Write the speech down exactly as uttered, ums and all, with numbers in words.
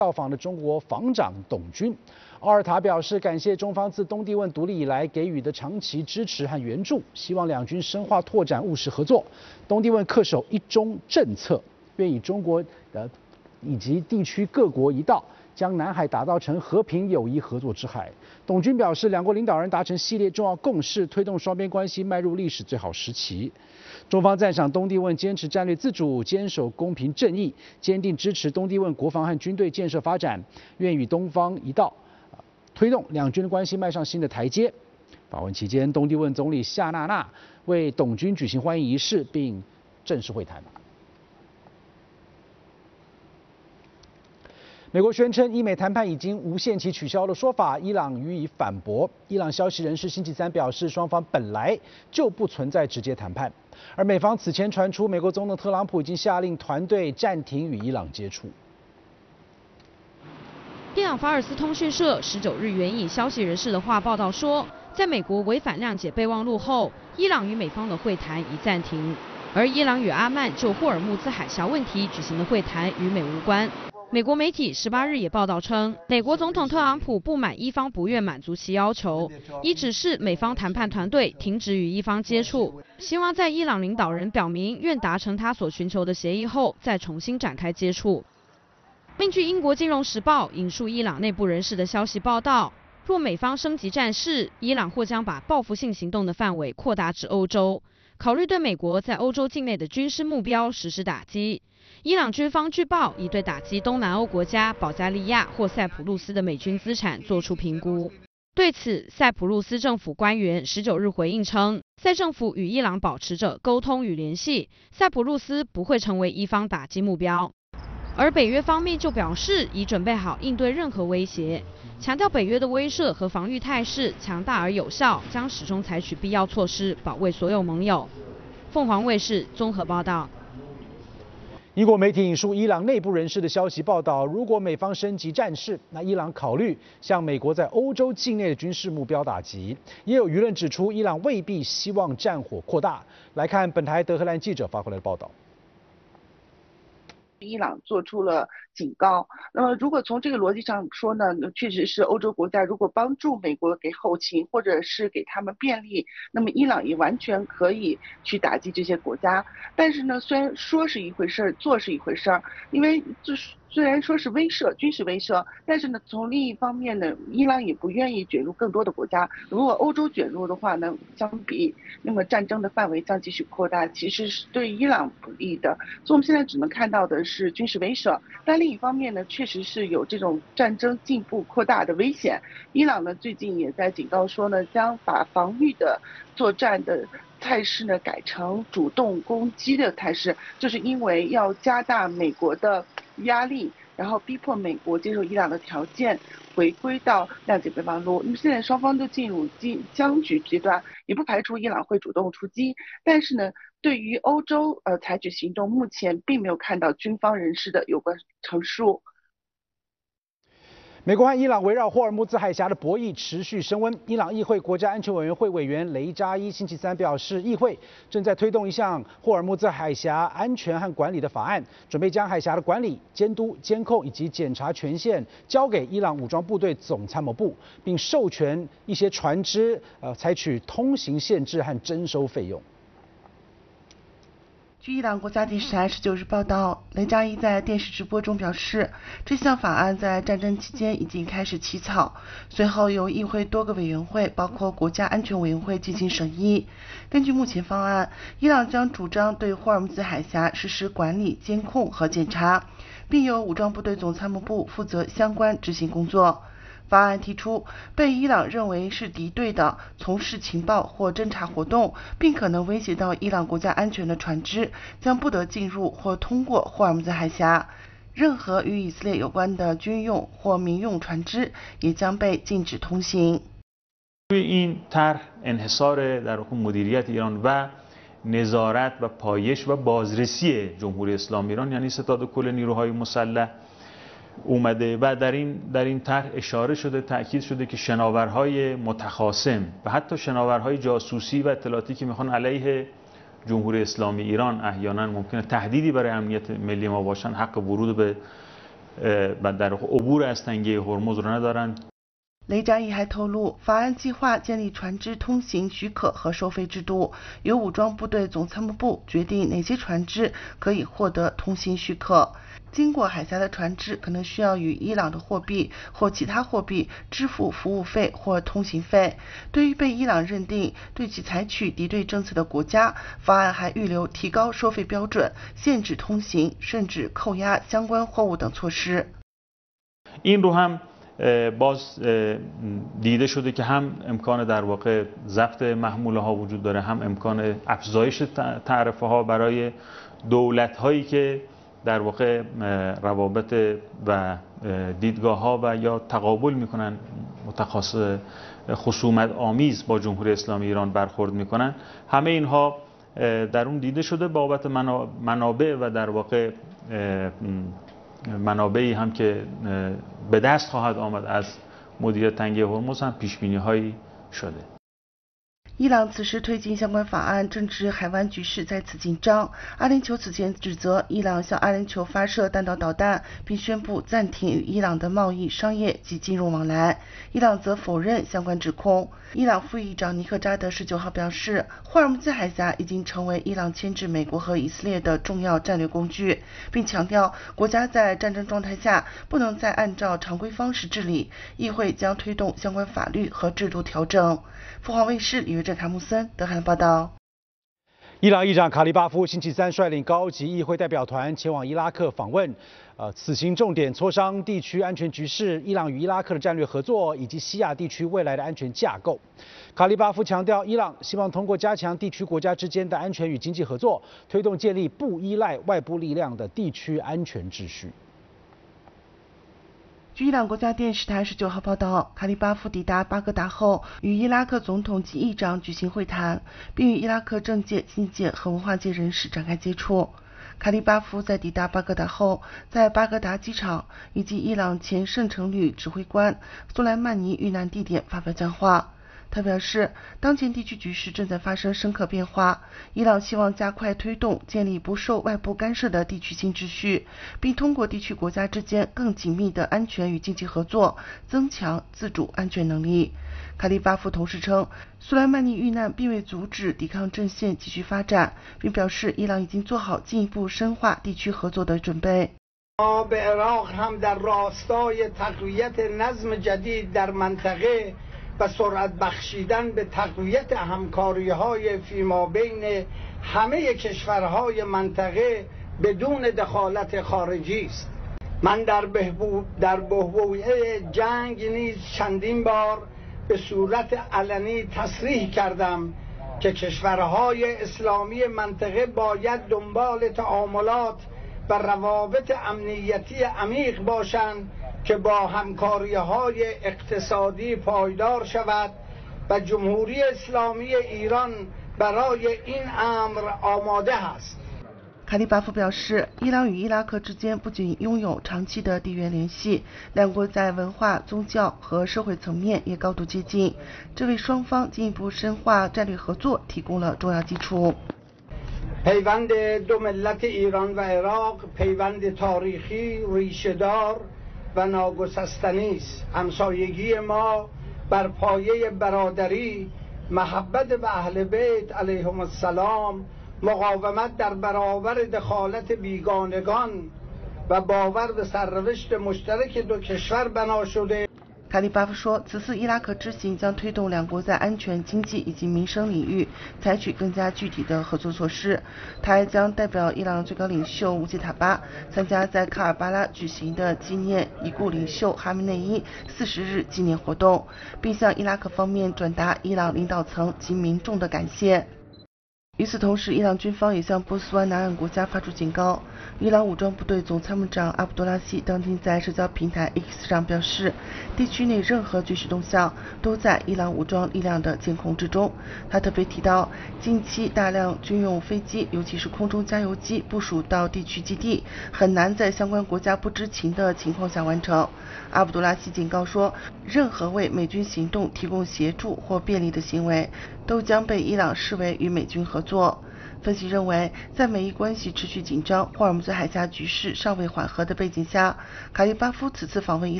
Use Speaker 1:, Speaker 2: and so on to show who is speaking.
Speaker 1: 到访的中国防长董军。奥尔塔表示，感谢中方自东帝汶独立以来给予的长期支持和援助，希望两军深化拓展务实合作。东帝汶恪守一中政策，愿与中国的以及地区各国一道，将南海打造成和平友谊合作之海。董军表示，两国领导人达成系列重要共识，推动双边关系迈入历史最好时期。中方赞赏东帝汶坚持战略自主，坚守公平正义，坚定支持东帝汶国防和军队建设发展，愿与东方一道，推动两军的关系迈上新的台阶。访问期间，东帝汶总理夏纳纳为董军举行欢迎仪式，并正式会谈。美国宣称伊美谈判已经无限期取消的说法，伊朗予以反驳。伊朗消息人士星期三表示，双方本来就不存在直接谈判。而美方此前传出，美国总统特朗普已经下令团队暂停与伊朗接触。
Speaker 2: 伊朗法尔斯通讯社十九日援引消息人士的话报道说，在美国违反谅解备忘录后，伊朗与美方的会谈已暂停。而伊朗与阿曼就霍尔木兹海峡问题举行的会谈与美无关。美国媒体十八日也报道称，美国总统特朗普不满伊方不愿满足其要求，已指示美方谈判团队停止与伊方接触，希望在伊朗领导人表明愿达成他所寻求的协议后，再重新展开接触。另据英国金融时报引述伊朗内部人士的消息报道，若美方升级战事，伊朗或将把报复性行动的范围扩大至欧洲，考虑对美国在欧洲境内的军事目标实施打击。伊朗军方据报已对打击东南欧国家保加利亚或塞浦路斯的美军资产作出评估。对此，塞浦路斯政府官员十九日回应称，塞政府与伊朗保持着沟通与联系，塞浦路斯不会成为伊方打击目标。而北约方面就表示已准备好应对任何威胁，强调北约的威慑和防御态势强大而有效，将始终采取必要措施保卫所有盟友。凤凰卫视综合报道。
Speaker 1: 英国媒体引述伊朗内部人士的消息报道，如果美方升级战事，那伊朗考虑向美国在欧洲境内的军事目标打击。也有舆论指出，伊朗未必希望战火扩大。来看本台德黑兰记者发回来的报道。
Speaker 3: 伊朗做出了警告。那么，如果从这个逻辑上说呢，确实是欧洲国家如果帮助美国给后勤，或者是给他们便利，那么伊朗也完全可以去打击这些国家。但是呢，虽然说是一回事儿，做是一回事儿，因为就是虽然说是威慑，军事威慑，但是呢，从另一方面呢，伊朗也不愿意卷入更多的国家。如果欧洲卷入的话呢，相比那么战争的范围将继续扩大，其实是对伊朗不利的。所以我们现在只能看到的是军事威慑，但另一方面呢，确实是有这种战争进一步扩大的危险。伊朗呢最近也在警告说呢，将把防御的作战的态势呢改成主动攻击的态势，就是因为要加大美国的压力，然后逼迫美国接受伊朗的条件，回归到谅解备忘录。那么现在双方都进入进僵局阶段，也不排除伊朗会主动出击，但是呢，对于欧洲呃采取行动，目前并没有看到军方人士的有关陈述。
Speaker 1: 美国和伊朗围绕霍尔木兹海峡的博弈持续升温。伊朗议会国家安全委员会委员雷扎伊星期三表示，议会正在推动一项霍尔木兹海峡安全和管理的法案，准备将海峡的管理、监督、监控以及检查权限交给伊朗武装部队总参谋部，并授权一些船只呃采取通行限制和征收费用。
Speaker 3: 据伊朗国家电视台十九日报道，雷扎伊在电视直播中表示，这项法案在战争期间已经开始起草，随后由议会多个委员会，包括国家安全委员会进行审议。根据目前方案，伊朗将主张对霍尔木兹海峡实施管理、监控和检查，并由武装部队总参谋部负责相关执行工作。法案提出，被伊朗认为是敌对的、从事情报或侦察活动，并可能威胁到伊朗国家安全的船只，将不得进入或通过霍尔木兹海峡。任何与以色列有关的军用或民用船只也将被禁止通行。
Speaker 4: این طرح انحصار در واقع مدیریت ایران و نظارت و پایش و بازرسی جمهوری اسلامی ایران یعنی ستاد کل نیروهای مسلح اومده و در این در این طرح اشاره شده، تاکید شده که شناورهای متخاصم و حتی شناورهای جاسوسی و اطلاعاتی که میخوان علیه جمهوری اسلامی ایران احیانا ممکنه تهدیدی برای امنیت ملی ما باشن، حق ورود به و در واقع عبور از تنگه هرمز رو ندارن。
Speaker 3: 雷扎伊还透露，法案计划建立船只通行许可和收费制度，由武装部队总参谋部决定哪些船只可以获得通行许可。经过海峡的船只可能需要以伊朗的货币或其他货币支付服务费或通行费。对于被伊朗认定对其采取敌对政策的国家，法案还预留提高收费标准、限制通行，甚至扣押相关货物等措施。
Speaker 4: این رو هم باز دیده شده که هم امکان در واقع ضبط محموله ها وجود داره، هم امکان افزایش تعرفه ها برای دولت هایی که در واقع روابط و دیدگاه ها و یا تقابل میکنن متخاص خصومت آمیز با جمهوری اسلامی ایران برخورد میکنن. همه اینها در اون دیده شده بابت منابع و در واقع منابعی هم که به دست خواهد آمد از مدیریت تنگه هرمز هم پیش بینی هایی شده。
Speaker 3: 伊朗此时推进相关法案，正值海湾局势在此紧张。阿联酋此前指责伊朗向阿联酋发射弹道导弹，并宣布暂停与伊朗的贸易、商业及金融往来。伊朗则否认相关指控。伊朗副议长尼赫扎德十九号表示，霍尔木兹海峡已经成为伊朗牵制美国和以色列的重要战略工具，并强调国家在战争状态下不能再按照常规方式治理。议会将推动相关法律和制度调整。凤凰卫视李约正、卡穆森德海报道。
Speaker 1: 伊朗议长卡利巴夫星期三率领高级议会代表团前往伊拉克访问，呃，此行重点磋商地区安全局势、伊朗与伊拉克的战略合作以及西亚地区未来的安全架构。卡利巴夫强调，伊朗希望通过加强地区国家之间的安全与经济合作，推动建立不依赖外部力量的地区安全秩序。
Speaker 3: 据伊朗国家电视台十九号报道，卡利巴夫抵达巴格达后，与伊拉克总统及议长举行会谈，并与伊拉克政界、经界和文化界人士展开接触。卡利巴夫在抵达巴格达后，在巴格达机场以及伊朗前圣城旅指挥官苏莱曼尼遇难地点发表讲话。他表示，当前地区局势正在发生深刻变化，伊朗希望加快推动建立不受外部干涉的地区新秩序，并通过地区国家之间更紧密的安全与经济合作，增强自主安全能力。卡利巴夫同时称，苏莱曼尼遇难并未阻止抵抗阵线继续发展，并表示伊朗已经做好进一步深化地区合作的准备。
Speaker 5: و سرعت بخشیدن به تقویت همکاری‌های فیمابین همه کشورهای منطقه بدون دخالت خارجی است. من در بهبود در بحبوحه جنگ نیز چندین بار به صورت علنی تصریح کردم که کشورهای اسلامی منطقه باید دنبال تعاملات و روابط امنیتی عمیق باشند که با همکاری‌های اقتصادی پایدار شود و جمهوری اسلامی ایران برای این امر آماده است.
Speaker 3: 卡利巴夫表示，伊朗与伊拉克之间不仅拥有长期的地缘联系，两国在文化、宗教和社会层面也高度接近，这为双方进一步深化战略合作提供了重要基础。
Speaker 5: پیوند دو ملت ایران و عراق پیوند تاریخی ریشه‌دار و ناگسستنی است. همسایگی ما بر پایه برادری، محبت به اهل بیت علیهم السلام، مقاومت در برابر دخالت بیگانگان و باور به سرنوشت مشترک دو کشور بنا شده.
Speaker 3: 卡利巴夫说，此次伊拉克之行将推动两国在安全、经济以及民生领域采取更加具体的合作措施。他还将代表伊朗最高领袖穆吉塔巴参加在卡尔巴拉举行的纪念已故领袖哈梅内伊四十日纪念活动，并向伊拉克方面转达伊朗领导层及民众的感谢。与此同时，伊朗军方也向波斯湾南岸国家发出警告。伊朗武装部队总参谋长阿卜杜拉希当天在社交平台 X 上表示，地区内任何军事动向都在伊朗武装力量的监控之中。他特别提到，近期大量军用飞机，尤其是空中加油机部署到地区基地，很难在相关国家不知情的情况下完成。阿卜杜拉希警告说，任何为美军行动提供协助或便利的行为，都将被伊朗视为与美军合作。 分析认为，在美伊关系持续紧张、霍尔木兹海峡局势尚未缓和的背景下，卡利巴夫此次访问伊